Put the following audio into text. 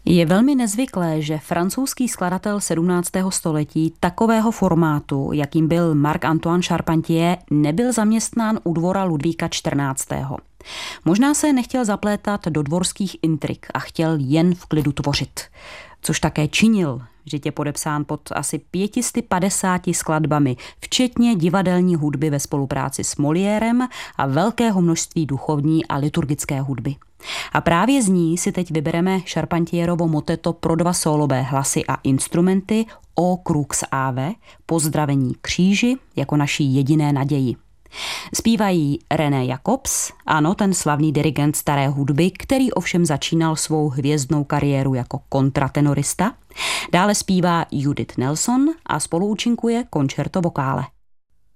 Je velmi nezvyklé, že francouzský skladatel 17. století takového formátu, jakým byl Marc-Antoine Charpentier, nebyl zaměstnán u dvora Ludvíka XIV. Možná se nechtěl zaplétat do dvorských intrik a chtěl jen v klidu tvořit. Což také činil, že je podepsán pod asi 550 skladbami, včetně divadelní hudby ve spolupráci s Moliérem a velkého množství duchovní a liturgické hudby. A právě z ní si teď vybereme Charpentierovo moteto pro dva sólové hlasy a instrumenty O Crux Ave, pozdravení kříži jako naší jediné naději. Zpívají René Jacobs, ano, ten slavný dirigent staré hudby, který ovšem začínal svou hvězdnou kariéru jako kontratenorista. Dále zpívá Judith Nelson a spoluúčinkuje Concerto Vocale.